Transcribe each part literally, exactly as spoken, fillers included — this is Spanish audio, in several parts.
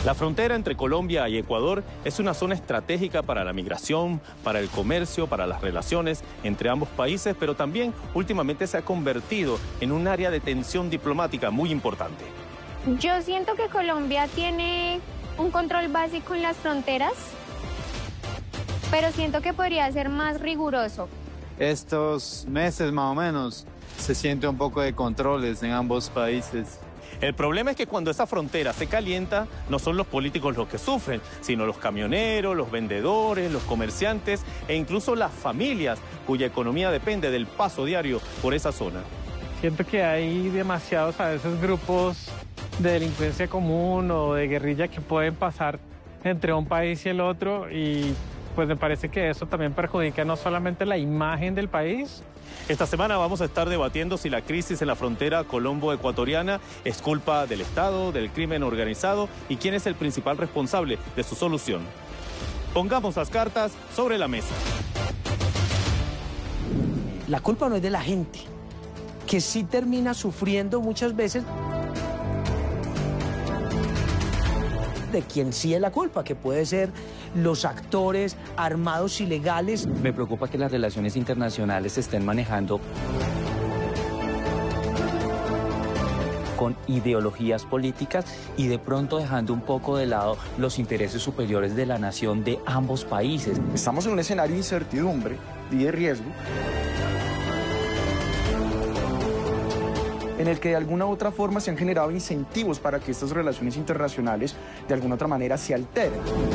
La frontera entre Colombia y Ecuador es una zona estratégica para la migración, para el comercio, para las relaciones entre ambos países, pero también últimamente se ha convertido en un área de tensión diplomática muy importante. Yo siento que Colombia tiene un control básico en las fronteras, pero siento que podría ser más riguroso. Estos meses más o menos se siente un poco de controles en ambos países. El problema es que cuando esa frontera se calienta, no son los políticos los que sufren, sino los camioneros, los vendedores, los comerciantes e incluso las familias cuya economía depende del paso diario por esa zona. Siento que hay demasiados a veces grupos de delincuencia común o de guerrilla que pueden pasar entre un país y el otro, y pues me parece que eso también perjudica no solamente la imagen del país. Esta semana vamos a estar debatiendo si la crisis en la frontera colombo-ecuatoriana es culpa del Estado, del crimen organizado y quién es el principal responsable de su solución. Pongamos las cartas sobre la mesa. La culpa no es de la gente, que sí termina sufriendo muchas veces de quien sí es la culpa, que puede ser los actores armados ilegales. Me preocupa que las relaciones internacionales se estén manejando con ideologías políticas y de pronto dejando un poco de lado los intereses superiores de la nación de ambos países. Estamos en un escenario de incertidumbre y de riesgo, en el que de alguna u otra forma se han generado incentivos para que estas relaciones internacionales de alguna otra manera se alteren.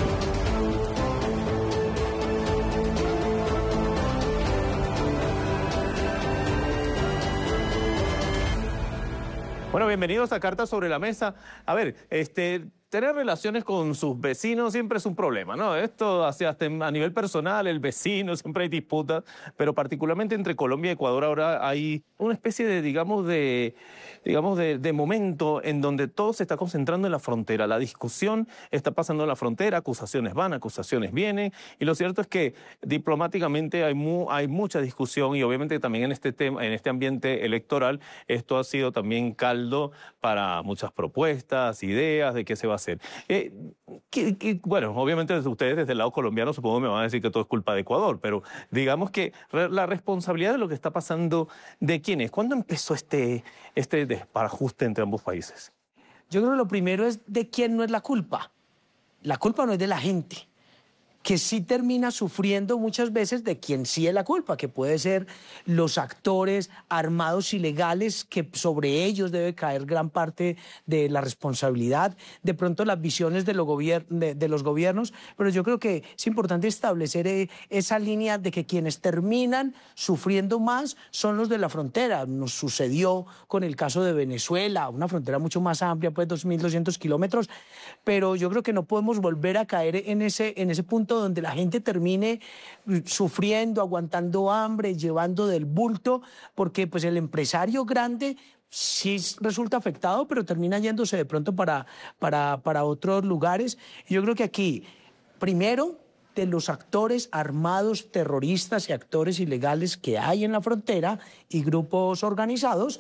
Bueno, bienvenidos a Cartas sobre la Mesa. A ver, este, tener relaciones con sus vecinos siempre es un problema, ¿no? Esto hacia, hasta a nivel personal, el vecino, siempre hay disputas, pero particularmente entre Colombia y Ecuador ahora hay una especie de, digamos, de, digamos de, de momento en donde todo se está concentrando en la frontera. La discusión está pasando en la frontera, acusaciones van, acusaciones vienen, y lo cierto es que diplomáticamente hay, mu, hay mucha discusión y obviamente también en este tema, en este ambiente electoral, esto ha sido también caldo para muchas propuestas, ideas de qué se va a hacer. Eh, que, que, bueno, obviamente ustedes desde el lado colombiano supongo me van a decir que todo es culpa de Ecuador, pero digamos que re, la responsabilidad de lo que está pasando, ¿de quién es? ¿Cuándo empezó este, este desbarajuste entre ambos países? Yo creo que lo primero es de quién no es la culpa. La culpa no es de la gente, que sí termina sufriendo muchas veces de quien sí es la culpa, que puede ser los actores armados ilegales, que sobre ellos debe caer gran parte de la responsabilidad, de pronto las visiones de los, gobier de, de los gobiernos, pero yo creo que es importante establecer eh, esa línea de que quienes terminan sufriendo más son los de la frontera. Nos sucedió con el caso de Venezuela, una frontera mucho más amplia, pues dos mil doscientos kilómetros, pero yo creo que no podemos volver a caer en ese, en ese punto donde la gente termine sufriendo, aguantando hambre, llevando del bulto, porque pues el empresario grande sí resulta afectado, pero termina yéndose de pronto para, para, para otros lugares. Y yo creo que aquí, primero, de los actores armados, terroristas y actores ilegales que hay en la frontera y grupos organizados,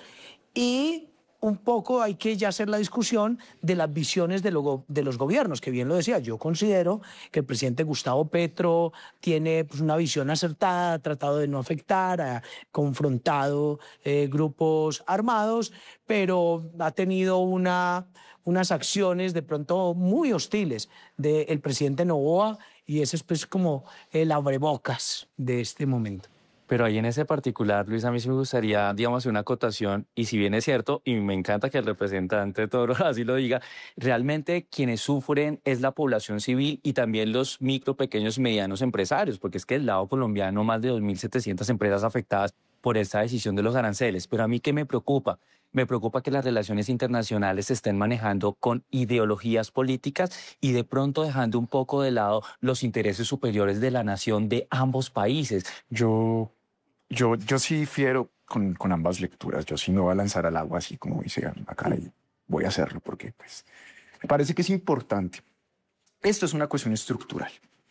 y un poco hay que ya hacer la discusión de las visiones de, lo, de los gobiernos, que bien lo decía, yo considero que el presidente Gustavo Petro tiene pues, una visión acertada, ha tratado de no afectar, ha confrontado eh, grupos armados, pero ha tenido una, unas acciones de pronto muy hostiles del presidente Noboa, y ese es pues como el abrebocas de este momento. Pero ahí en ese particular, Luis, a mí sí me gustaría, digamos, una acotación, y si bien es cierto, y me encanta que el representante Toro así lo diga, realmente quienes sufren es la población civil y también los micro, pequeños y medianos empresarios, porque es que del lado colombiano más de dos mil setecientas empresas afectadas por esta decisión de los aranceles. Pero a mí, ¿qué me preocupa? Me preocupa que las relaciones internacionales se estén manejando con ideologías políticas y de pronto dejando un poco de lado los intereses superiores de la nación de ambos países. Yo... Yo, yo sí difiero con, con ambas lecturas. Yo sí me voy a lanzar al agua, así como dice acá, y voy a hacerlo porque pues, me parece que es importante. Esto es una cuestión estructural.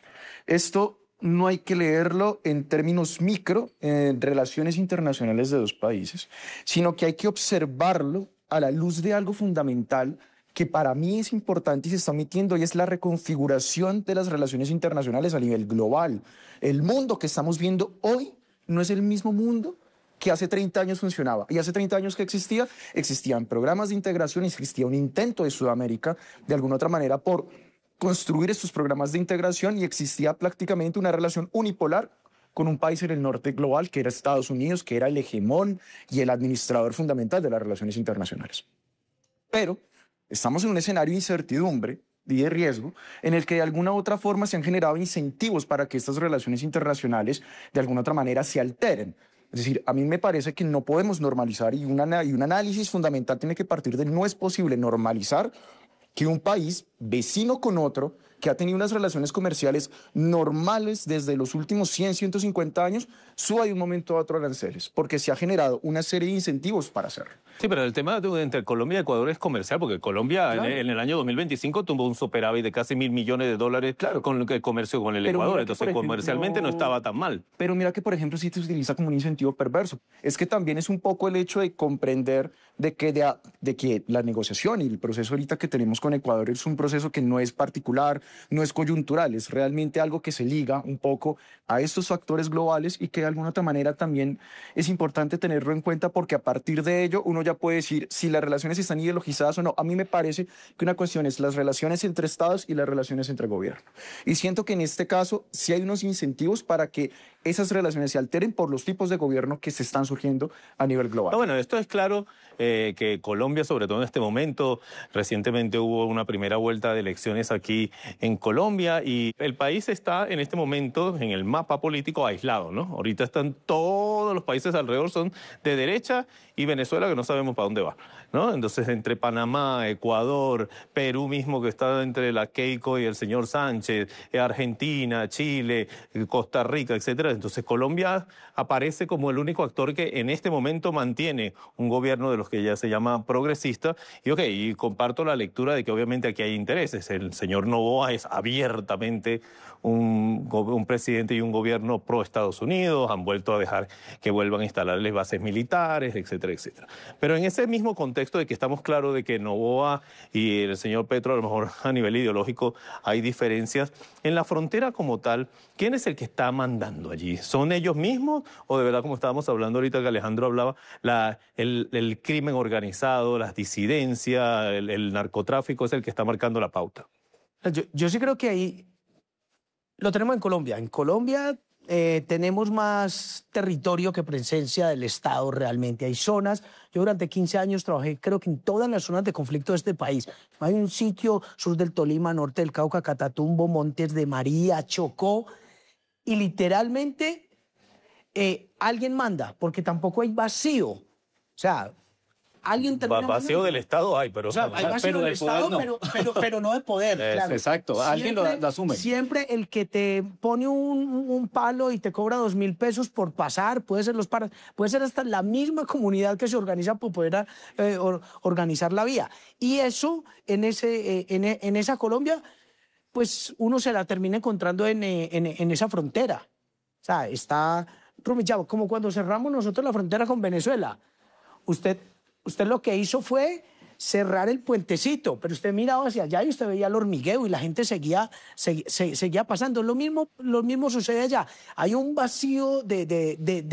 Esto no hay que leerlo en términos micro, en relaciones internacionales de dos países, sino que hay que observarlo a la luz de algo fundamental que para mí es importante y se está omitiendo, y es la reconfiguración de las relaciones internacionales a nivel global. El mundo que estamos viendo hoy no es el mismo mundo que hace treinta años funcionaba. Y hace treinta años que existía, existían programas de integración y existía un intento de Sudamérica, de alguna otra manera, por construir estos programas de integración, y existía prácticamente una relación unipolar con un país en el norte global, que era Estados Unidos, que era el hegemón y el administrador fundamental de las relaciones internacionales. Pero estamos en un escenario de incertidumbre y de riesgo en el que de alguna u otra forma se han generado incentivos para que estas relaciones internacionales de alguna otra manera se alteren. Es decir, a mí me parece que no podemos normalizar, y, una, y un análisis fundamental tiene que partir de no es posible normalizar que un país vecino con otro, que ha tenido unas relaciones comerciales normales desde los últimos cien, ciento cincuenta años, suba de un momento a otro aranceles, porque se ha generado una serie de incentivos para hacerlo. Sí, pero el tema de, entre Colombia y Ecuador es comercial, porque Colombia claro. en, en el año dos mil veinticinco tuvo un superávit de casi mil millones de dólares claro. con el comercio con el pero Ecuador, entonces ejemplo, comercialmente no estaba tan mal. Pero mira que, por ejemplo, sí se utiliza como un incentivo perverso. Es que también es un poco el hecho de comprender de que, de, de que la negociación y el proceso ahorita que tenemos con Ecuador es un proceso que no es particular, no es coyuntural, es realmente algo que se liga un poco a estos factores globales, y que de alguna otra manera también es importante tenerlo en cuenta, porque a partir de ello uno ya puede decir si las relaciones están ideologizadas o no. A mí me parece que una cuestión es las relaciones entre estados y las relaciones entre gobierno. Y siento que en este caso sí hay unos incentivos para que esas relaciones se alteren por los tipos de gobierno que se están surgiendo a nivel global. No, bueno, esto es claro eh, que Colombia, sobre todo en este momento, recientemente hubo una primera vuelta de elecciones aquí en Colombia, y el país está en este momento en el mapa político aislado, ¿no? Ahorita están todos los países alrededor, son de derecha, y Venezuela, que no sabemos para dónde va, ¿no? Entonces, entre Panamá, Ecuador, Perú mismo, que está entre la Keiko y el señor Sánchez, Argentina, Chile, Costa Rica, etcétera. Entonces, Colombia aparece como el único actor que en este momento mantiene un gobierno de los que ya se llama progresista. Y ok, y comparto la lectura de que obviamente aquí hay intereses. El señor Noboa es abiertamente un, un presidente y un gobierno pro Estados Unidos, han vuelto a dejar que vuelvan a instalarles bases militares, etcétera, etcétera. Pero en ese mismo contexto de que estamos claros de que Noboa y el señor Petro, a lo mejor a nivel ideológico hay diferencias, en la frontera como tal, ¿quién es el que está mandando allí? ¿Son ellos mismos o de verdad, como estábamos hablando ahorita que Alejandro hablaba, la, el, el crimen organizado, las disidencias, el, el narcotráfico es el que está marcando la pauta? Yo, yo sí creo que ahí lo tenemos en Colombia. En Colombia eh, tenemos más territorio que presencia del Estado realmente. Hay zonas, yo durante quince años trabajé creo que en todas las zonas de conflicto de este país. Hay un sitio sur del Tolima, norte del Cauca, Catatumbo, Montes de María, Chocó, y literalmente eh, alguien manda, porque tampoco hay vacío. O sea, alguien termina Va, vacío del Estado hay, pero... O sea, hay vacío pero del del Estado, poder no. pero, pero, pero no de poder. Es, claro. Exacto, alguien lo, lo asume. Siempre el que te pone un, un palo y te cobra dos mil pesos por pasar, puede ser, los para, puede ser hasta la misma comunidad que se organiza por poder eh, or, organizar la vía. Y eso, en, ese, eh, en, en esa Colombia, pues uno se la termina encontrando en, en, en esa frontera. O sea, está rumillado, como cuando cerramos nosotros la frontera con Venezuela. Usted... Usted lo que hizo fue cerrar el puentecito, pero usted miraba hacia allá y usted veía el hormigueo y la gente seguía, seguía, seguía pasando. Lo mismo, lo mismo sucede allá. Hay un vacío de... de, de, de